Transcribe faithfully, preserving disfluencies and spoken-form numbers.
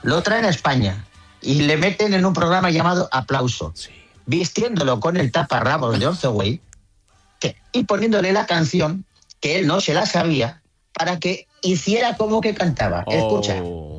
lo traen a España y le meten en un programa llamado Aplauso, Sí. vistiéndolo con el taparrabos de Orzoway que- y poniéndole la canción que él no se la sabía para que hiciera como que cantaba. Escucha. Oh.